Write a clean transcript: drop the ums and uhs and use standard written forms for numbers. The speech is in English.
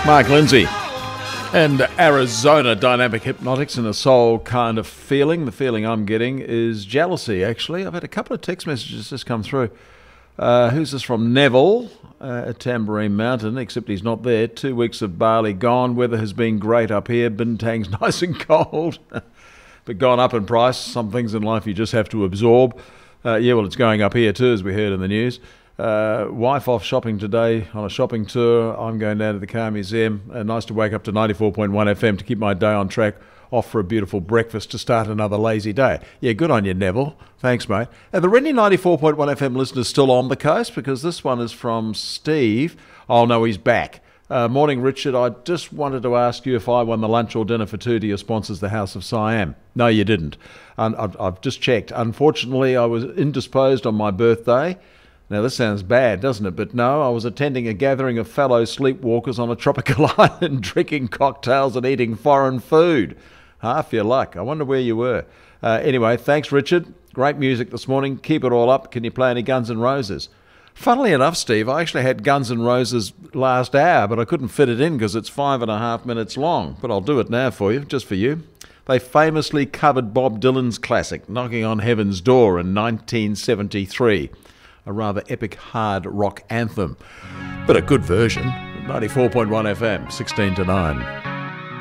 Mark Lindsay and Arizona Dynamic Hypnotics in a soul kind of feeling. The feeling I'm getting is jealousy, actually. I've had a couple of text messages just come through. Who's this from? Neville at Tambourine Mountain, except he's not there. 2 weeks of barley gone. Weather has been great up here. Bintang's nice and cold, but gone up in price. Some things in life you just have to absorb. Well, it's going up here too, as we heard in the news. Wife off shopping today on a shopping tour. I'm going down to the Car Museum. Nice to wake up to 94.1 FM to keep my day on track. Off for a beautiful breakfast to start another lazy day. Yeah, good on you, Neville. Thanks, mate. Are the Rennie 94.1 FM listeners still on the coast? Because this one is from Steve. Oh, no, he's back. Morning, Richard. I just wanted to ask you if I won the lunch or dinner for two to your sponsors, the House of Siam. No, you didn't. I've just checked. Unfortunately, I was indisposed on my birthday. Now, this sounds bad, doesn't it? But no, I was attending a gathering of fellow sleepwalkers on a tropical island, drinking cocktails and eating foreign food. Half your luck. I wonder where you were. Anyway, thanks, Richard. Great music this morning. Keep it all up. Can you play any Guns N' Roses? Funnily enough, Steve, I actually had Guns N' Roses last hour, but I couldn't fit it in because it's 5.5 minutes long. But I'll do it now for you, just for you. They famously covered Bob Dylan's classic, Knocking on Heaven's Door, in 1973. A rather epic hard rock anthem, but a good version. 94.1 FM, 16 to 9.